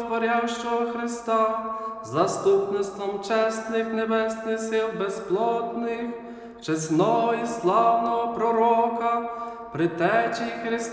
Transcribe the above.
животворящого Христа, заступництвом чесних небесних сил безплотних, чесного і славного пророка, притечі Христа,